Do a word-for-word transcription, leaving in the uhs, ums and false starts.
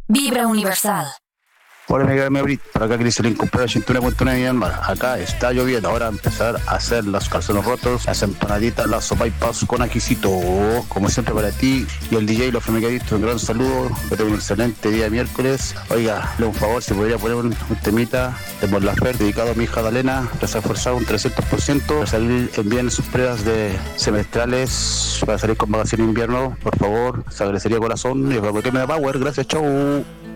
Vibra Universal. Hola, Miguel Mebrit, por acá Cristian Compré ochenta y uno punto nueve millones más. Acá está lloviendo, ahora empezar a hacer los calzones rotos, las empanaditas, las sopaipas con ajicito. Como siempre para ti y el D J, los famigaristas, un gran saludo, que tengan un excelente día miércoles. Oiga, le un favor, si podría poner un, un temita de Mon Laferte dedicado a mi hija Dalena, que se ha esforzado un trescientos por ciento para salir bien sus pruebas de semestrales, para salir con vacaciones de invierno. Por favor, se agradecería corazón y que me da power. Gracias, chau.